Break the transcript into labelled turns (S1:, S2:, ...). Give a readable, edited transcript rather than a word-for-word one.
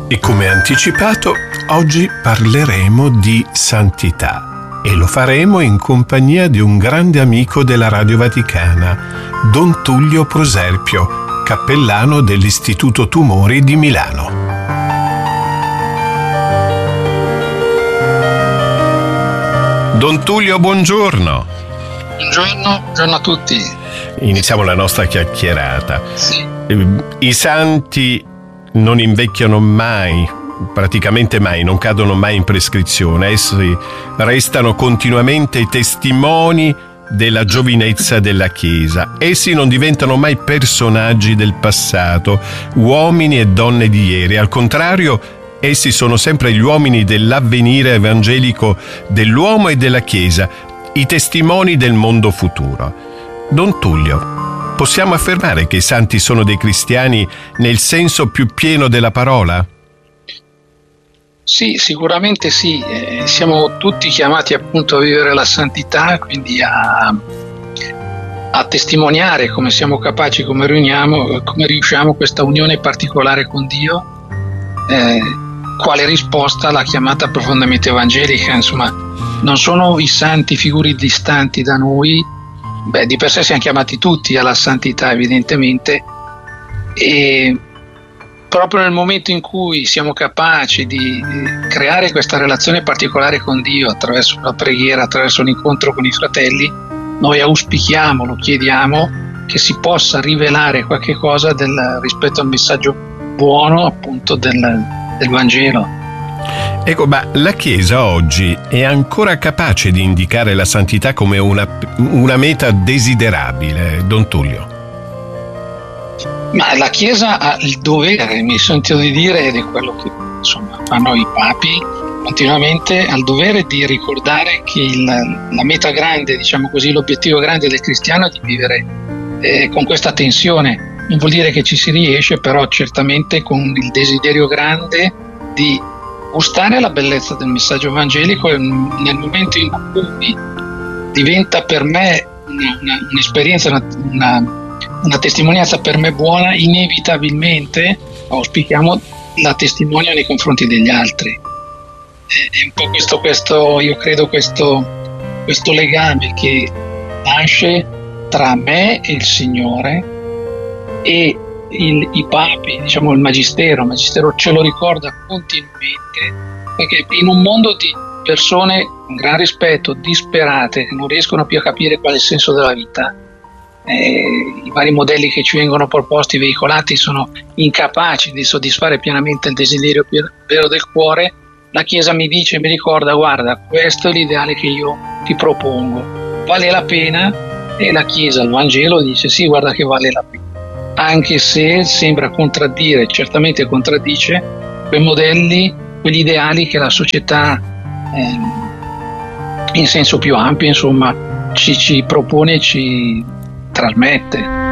S1: E come anticipato, oggi parleremo di santità e lo faremo in compagnia di un grande amico della Radio Vaticana, Don Tullio Proserpio, cappellano dell'Istituto Tumori di Milano. Don Tullio, buongiorno.
S2: Buongiorno a tutti.
S1: Iniziamo la nostra chiacchierata.
S2: Sì.
S1: I santi non invecchiano mai, praticamente mai, non cadono mai in prescrizione. Essi restano continuamente testimoni della giovinezza della Chiesa. Essi non diventano mai personaggi del passato, uomini e donne di ieri. Al contrario, essi sono sempre gli uomini dell'avvenire evangelico dell'uomo e della Chiesa, i testimoni del mondo futuro. Don Tullio, possiamo affermare che i santi sono dei cristiani nel senso più pieno della parola?
S2: Sì, sicuramente sì. Siamo tutti chiamati appunto a vivere la santità, quindi a testimoniare come siamo capaci, come riusciamo questa unione particolare con Dio, quale risposta alla chiamata profondamente evangelica. Insomma, non sono i santi figure distanti da noi. Di per sé siamo chiamati tutti alla santità, evidentemente, e proprio nel momento in cui siamo capaci di creare questa relazione particolare con Dio attraverso la preghiera, attraverso l'incontro con i fratelli, noi auspichiamo, lo chiediamo, che si possa rivelare qualche cosa rispetto al messaggio buono appunto del Vangelo.
S1: Ecco, ma la Chiesa oggi è ancora capace di indicare la santità come una meta desiderabile, Don Tullio?
S2: Ma la Chiesa ha il dovere, mi sento di dire, ed è quello che fanno i papi continuamente, ha il dovere di ricordare che la meta grande, diciamo così, l'obiettivo grande del cristiano è di vivere con questa tensione. Non vuol dire che ci si riesce, però certamente con il desiderio grande di gustare la bellezza del messaggio evangelico, e nel momento in cui diventa per me un'esperienza, una testimonianza per me buona, inevitabilmente auspichiamo la testimonia nei confronti degli altri. È un po' questo io credo, questo legame che nasce tra me e il Signore, e i papi, diciamo il magistero ce lo ricorda continuamente, perché in un mondo di persone con gran rispetto, disperate, che non riescono più a capire qual è il senso della vita, i vari modelli che ci vengono proposti, veicolati, sono incapaci di soddisfare pienamente il desiderio vero del cuore. La Chiesa mi ricorda, guarda, questo è l'ideale che io ti propongo, vale la pena? E la Chiesa, il Vangelo dice sì, guarda che vale la pena, anche se sembra contraddire, certamente contraddice quei modelli, quegli ideali che la società in senso più ampio insomma ci propone e ci trasmette.